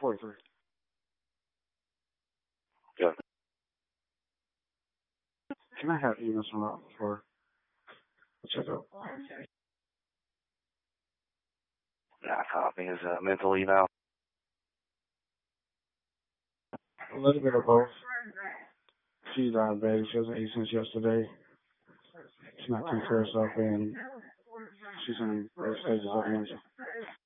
43. Good. Can I have emails from out for check out? Yeah, copy is mental eval. A little bit of both. She's out of bed. She hasn't eaten since yesterday. She's not taking care of herself, and she's in early stages of dementia.